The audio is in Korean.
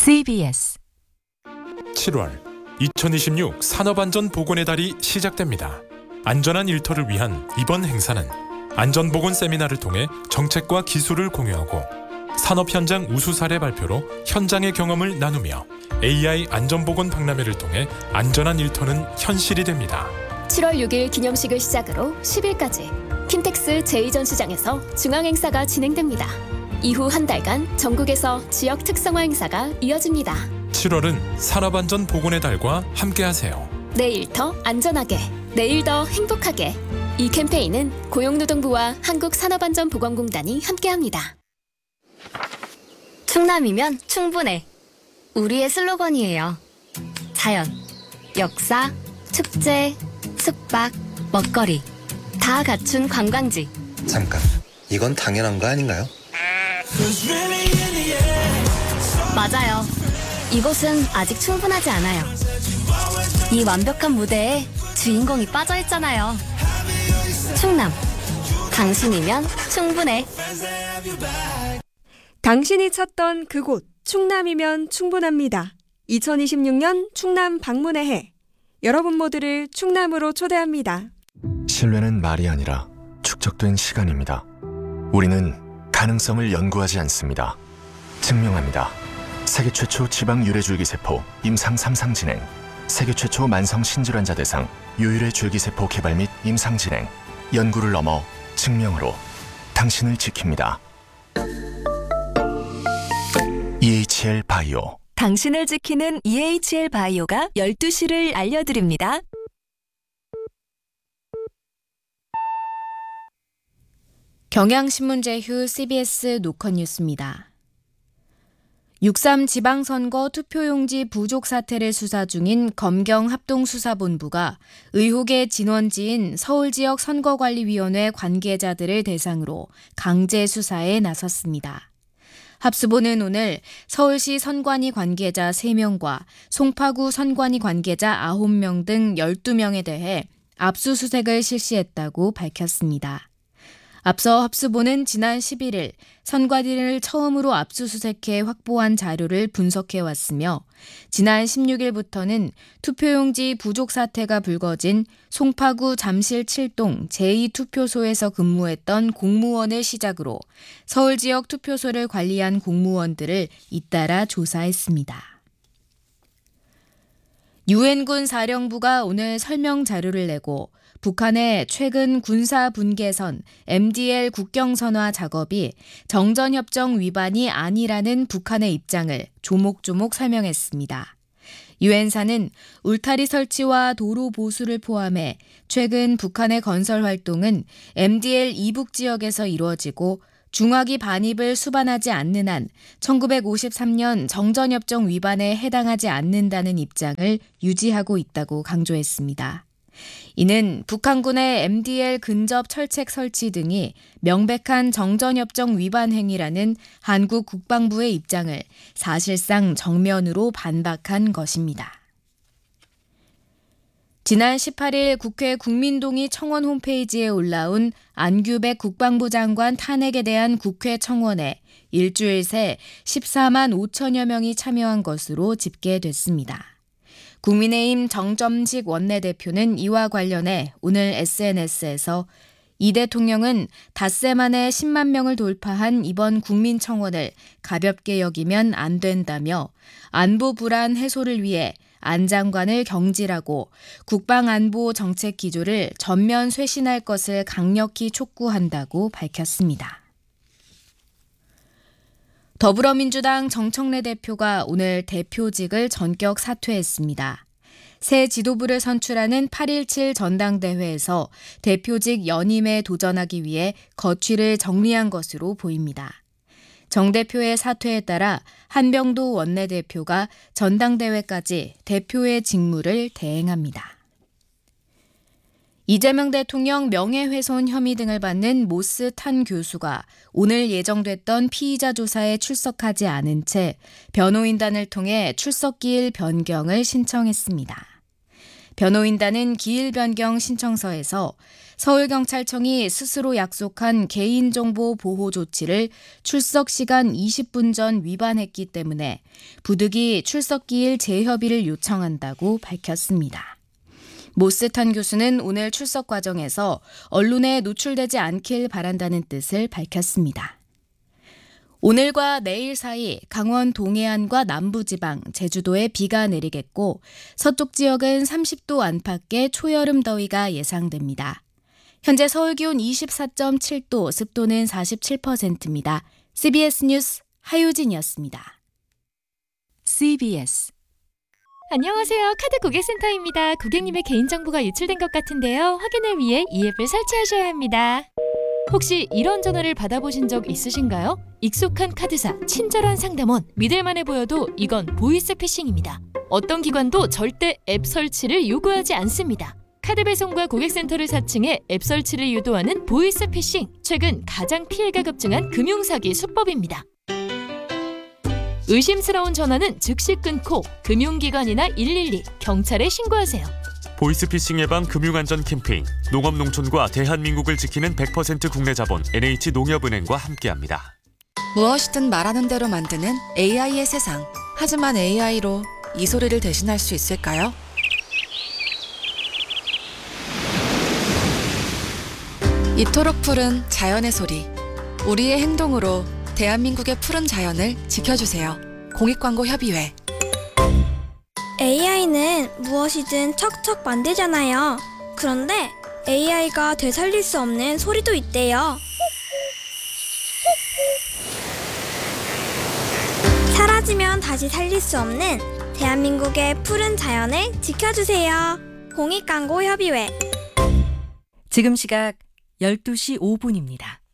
CBS 7월 2026 산업안전보건의 달이 시작됩니다. 안전한 일터를 위한 이번 행사는 안전보건 세미나를 통해 정책과 기술을 공유하고 산업 현장 우수 사례 발표로 현장의 경험을 나누며 AI 안전보건 박람회를 통해 안전한 일터는 현실이 됩니다. 7월 6일 기념식을 시작으로 10일까지 킨텍스 제2전시장에서 중앙행사가 진행됩니다. 이후 한 달간 전국에서 지역 특성화 행사가 이어집니다. 7월은 산업안전보건의 달과 함께하세요. 내일 더 안전하게, 내일 더 행복하게. 이 캠페인은 고용노동부와 한국산업안전보건공단이 함께합니다. 충남이면 충분해. 우리의 슬로건이에요. 자연, 역사, 축제, 숙박, 먹거리 다 갖춘 관광지. 잠깐, 이건 당연한 거 아닌가요? 맞아요. 이곳은 아직 충분하지 않아요. 이 완벽한 무대에 주인공이 빠져있잖아요. 충남, 당신이면 충분해. 당신이 찾던 그곳 충남이면 충분합니다. 2026년 충남 방문의 해. 여러분 모두를 충남으로 초대합니다. 신뢰는 말이 아니라 축적된 시간입니다. 우리는 가능성을 연구하지 않습니다. 증명합니다. 세계 최초 지방 유래줄기세포 임상 3상 진행, 세계 최초 만성 신질환자 대상 유일의 줄기세포 개발 및 임상 진행, 연구를 넘어 증명으로 당신을 지킵니다. EHL 바이오. 당신을 지키는 EHL 바이오가 12시를 알려드립니다. 경향신문제휴 CBS 노컷뉴스입니다. 6.3 지방선거 투표용지 부족 사태를 수사 중인 검경합동수사본부가 의혹의 진원지인 서울지역 선거관리위원회 관계자들을 대상으로 강제 수사에 나섰습니다. 합수본은 오늘 서울시 선관위 관계자 3명과 송파구 선관위 관계자 9명 등 12명에 대해 압수수색을 실시했다고 밝혔습니다. 앞서 합수본은 지난 11일 선관위를 처음으로 압수수색해 확보한 자료를 분석해왔으며 지난 16일부터는 투표용지 부족 사태가 불거진 송파구 잠실 7동 제2투표소에서 근무했던 공무원을 시작으로 서울 지역 투표소를 관리한 공무원들을 잇따라 조사했습니다. 유엔군 사령부가 오늘 설명 자료를 내고 북한의 최근 군사 분계선 MDL 국경선화 작업이 정전협정 위반이 아니라는 북한의 입장을 조목조목 설명했습니다. 유엔사는 울타리 설치와 도로 보수를 포함해 최근 북한의 건설 활동은 MDL 이북 지역에서 이루어지고 중화기 반입을 수반하지 않는 한 1953년 정전협정 위반에 해당하지 않는다는 입장을 유지하고 있다고 강조했습니다. 이는 북한군의 MDL 근접 철책 설치 등이 명백한 정전협정 위반 행위라는 한국 국방부의 입장을 사실상 정면으로 반박한 것입니다. 지난 18일 국회 국민동의 청원 홈페이지에 올라온 안규백 국방부 장관 탄핵에 대한 국회 청원에 일주일 새 14만 5천여 명이 참여한 것으로 집계됐습니다. 국민의힘 정점식 원내대표는 이와 관련해 오늘 SNS에서 이 대통령은 닷새 만에 10만 명을 돌파한 이번 국민청원을 가볍게 여기면 안 된다며 안보 불안 해소를 위해 안 장관을 경질하고 국방안보 정책 기조를 전면 쇄신할 것을 강력히 촉구한다고 밝혔습니다. 더불어민주당 정청래 대표가 오늘 대표직을 전격 사퇴했습니다. 새 지도부를 선출하는 8.17 전당대회에서 대표직 연임에 도전하기 위해 거취를 정리한 것으로 보입니다. 정 대표의 사퇴에 따라 한병도 원내대표가 전당대회까지 대표의 직무를 대행합니다. 이재명 대통령 명예훼손 혐의 등을 받는 모스 탄 교수가 오늘 예정됐던 피의자 조사에 출석하지 않은 채 변호인단을 통해 출석기일 변경을 신청했습니다. 변호인단은 기일 변경 신청서에서 서울경찰청이 스스로 약속한 개인정보 보호 조치를 출석 시간 20분 전 위반했기 때문에 부득이 출석기일 재협의를 요청한다고 밝혔습니다. 모스탄 교수는 오늘 출석 과정에서 언론에 노출되지 않길 바란다는 뜻을 밝혔습니다. 오늘과 내일 사이 강원 동해안과 남부지방, 제주도에 비가 내리겠고 서쪽 지역은 30도 안팎의 초여름 더위가 예상됩니다. 현재 서울 기온 24.7도, 습도는 47%입니다. CBS 뉴스 하유진이었습니다. CBS 안녕하세요. 카드 고객센터입니다. 고객님의 개인정보가 유출된 것 같은데요. 확인을 위해 이 앱을 설치하셔야 합니다. 혹시 이런 전화를 받아보신 적 있으신가요? 익숙한 카드사, 친절한 상담원, 믿을만해 보여도 이건 보이스피싱입니다. 어떤 기관도 절대 앱 설치를 요구하지 않습니다. 카드 배송과 고객센터를 사칭해 앱 설치를 유도하는 보이스피싱. 최근 가장 피해가 급증한 금융사기 수법입니다. 의심스러운 전화는 즉시 끊고 금융기관이나 112, 경찰에 신고하세요. 보이스피싱 예방 금융안전 캠페인 농업농촌과 대한민국을 지키는 100% 국내 자본 NH농협은행과 함께합니다. 무엇이든 말하는 대로 만드는 AI의 세상. 하지만 AI로 이 소리를 대신할 수 있을까요? 이토록 푸른 자연의 소리. 우리의 행동으로 대한민국의 푸른 자연을 지켜주세요. 공익광고협의회. AI는 무엇이든 척척 만들잖아요. 그런데 AI가 되살릴 수 없는 소리도 있대요. 사라지면 다시 살릴 수 없는 대한민국의 푸른 자연을 지켜주세요. 공익광고협의회. 지금 시각 12시 5분입니다.